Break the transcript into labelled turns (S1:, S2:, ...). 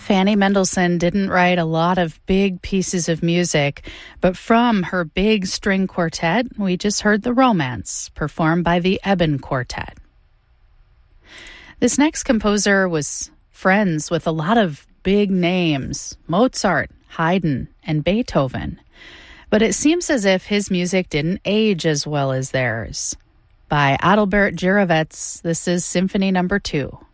S1: Fanny Mendelssohn didn't write a lot of big pieces of music, but from her big string quartet, we just heard The Romance, performed by the Eben Quartet. This next composer was friends with a lot of big names, Mozart, Haydn, and Beethoven. But it seems as if his music didn't age as well as theirs. By Adalbert Jiravets, this is Symphony No. 2.